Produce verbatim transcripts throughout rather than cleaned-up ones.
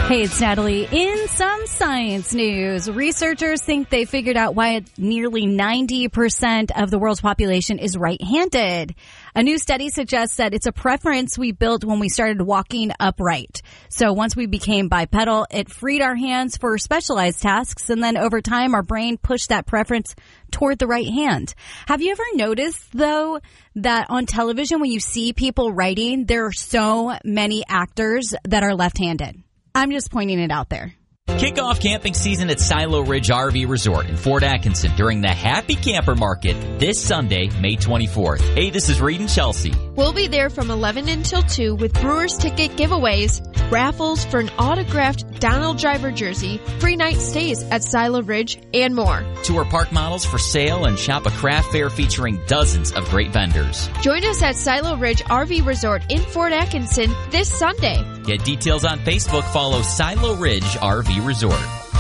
Hey, it's Natalie. In some science news, researchers think they figured out why nearly ninety percent of the world's population is right-handed. A new study suggests that it's a preference we built when we started walking upright. So once we became bipedal, it freed our hands for specialized tasks, and then over time, our brain pushed that preference toward the right hand. Have you ever noticed, though, that on television when you see people writing, there are so many actors that are left-handed? I'm just pointing it out there. Kick off camping season at Silo Ridge R V Resort in Fort Atkinson during the Happy Camper Market this Sunday, May twenty-fourth. Hey, this is Reed and Chelsea. We'll be there from eleven until two with Brewers ticket giveaways, raffles for an autographed Donald Driver jersey, free night stays at Silo Ridge, and more. Tour park models for sale and shop a craft fair featuring dozens of great vendors. Join us at Silo Ridge R V Resort in Fort Atkinson this Sunday. Get details on Facebook. Follow Silo Ridge R V Resort.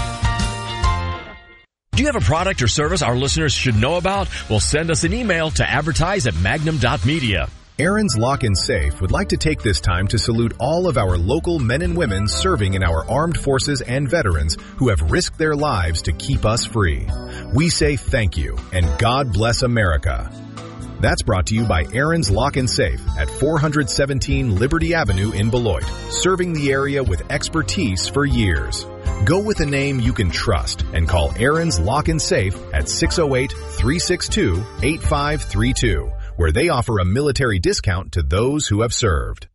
Do you have a product or service our listeners should know about? Well, send us an email to advertise at magnum dot media. Aaron's Lock and Safe would like to take this time to salute all of our local men and women serving in our armed forces and veterans who have risked their lives to keep us free. We say thank you and God bless America. That's brought to you by Aaron's Lock and Safe at four seventeen Liberty Avenue in Beloit, serving the area with expertise for years. Go with a name you can trust and call Aaron's Lock and Safe at six oh eight, three six two, eight five three two, where they offer a military discount to those who have served.